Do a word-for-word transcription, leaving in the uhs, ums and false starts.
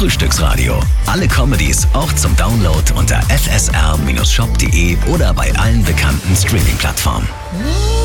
Frühstücksradio. Alle Comedies auch zum Download unter f s r Bindestrich shop punkt de oder bei allen bekannten Streaming-Plattformen.